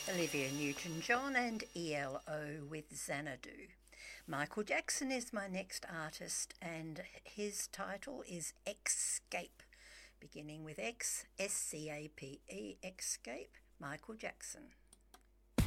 Olivia Newton-John and ELO with Xanadu. Michael Jackson is my next artist, and his title is Escape, beginning with X, S-C-A-P-E, Escape, Michael Jackson.